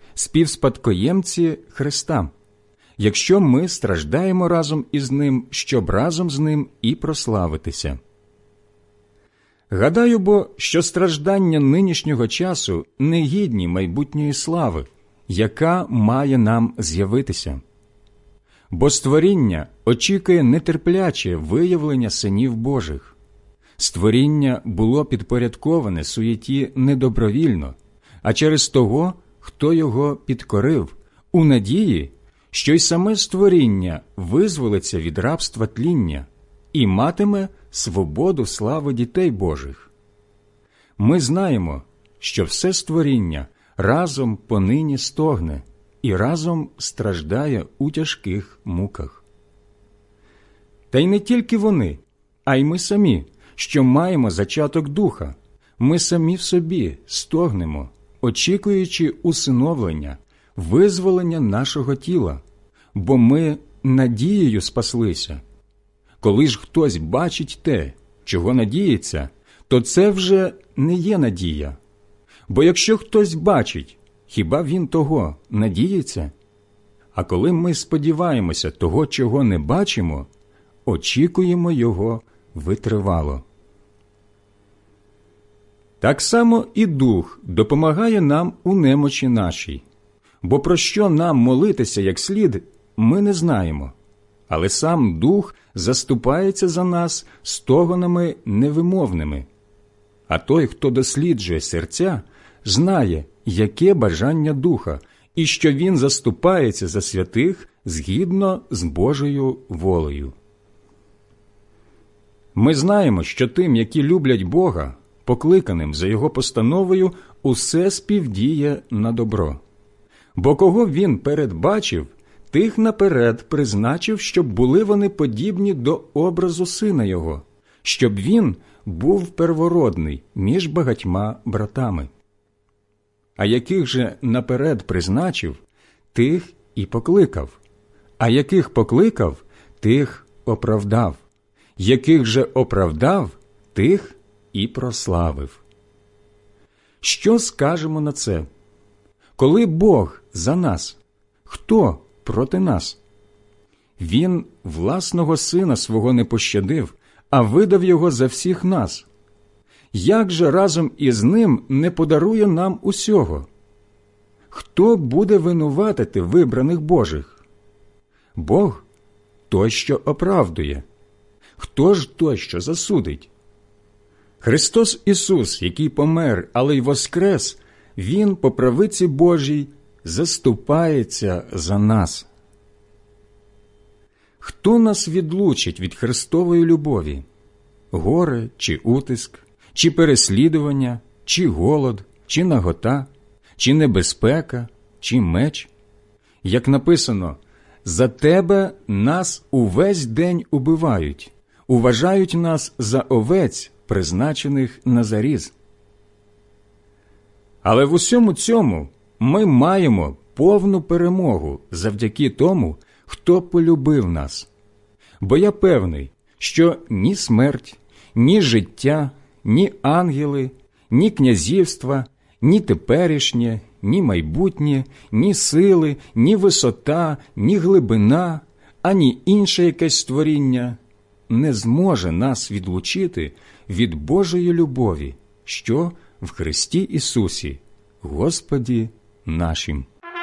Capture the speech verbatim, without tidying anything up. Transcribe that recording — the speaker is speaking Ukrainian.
співспадкоємці Христа, якщо ми страждаємо разом із Ним, щоб разом з Ним і прославитися. Гадаю бо, що страждання нинішнього часу не гідні майбутньої слави, яка має нам з'явитися. Бо створіння очікує нетерпляче виявлення синів Божих. Створіння було підпорядковане суєті не добровільно, а через того, хто його підкорив, у надії, що й саме створіння визволиться від рабства тління і матиме свободу слави дітей Божих. Ми знаємо, що все створіння разом понині стогне і разом страждає у тяжких муках. Та й не тільки вони, а й ми самі, що маємо зачаток духа, ми самі в собі стогнемо, очікуючи усиновлення, визволення нашого тіла, бо ми надією спаслися. Коли ж хтось бачить те, чого надіється, то це вже не є надія. Бо якщо хтось бачить, хіба він того надіється? А коли ми сподіваємося того, чого не бачимо, очікуємо його витривало. Так само і Дух допомагає нам у немочі нашій. Бо про що нам молитися як слід, ми не знаємо. Але сам Дух заступається за нас стогонами невимовними. А той, хто досліджує серця, знає, яке бажання Духа, і що він заступається за святих згідно з Божою волею. Ми знаємо, що тим, які люблять Бога, покликаним за Його постановою, усе співдіє на добро. Бо кого Він передбачив, тих наперед призначив, щоб були вони подібні до образу Сина Його, щоб Він був первородний між багатьма братами. А яких же наперед призначив, тих і покликав, а яких покликав, тих оправдав, яких же оправдав, тих і прославив. Що скажемо на це? Коли Бог за нас, хто проти нас? Він власного Сина свого не пощадив, а видав Його за всіх нас. Як же разом із Ним не подарує нам усього? Хто буде винуватити вибраних Божих? Бог – той, що оправдує. Хто ж той, що засудить? Христос Ісус, який помер, але й воскрес, Він по правиці Божій заступається за нас. Хто нас відлучить від Христової любові? Горе чи утиск, чи переслідування, чи голод, чи нагота, чи небезпека, чи меч? Як написано, «За тебе нас увесь день убивають, уважають нас за овець, призначених на заріз». Але в усьому цьому ми маємо повну перемогу завдяки тому, хто полюбив нас. Бо я певний, що ні смерть, ні життя, ні ангели, ні князівства, ні теперішнє, ні майбутнє, ні сили, ні висота, ні глибина, ані інше якесь створіння не зможе нас відлучити від Божої любові, що в Христі Ісусі, Господі нашим.